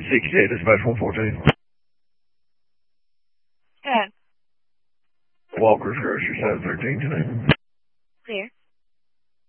CQ dispatch 114. Go ahead. Walker's Grocery, 713 today. Clear.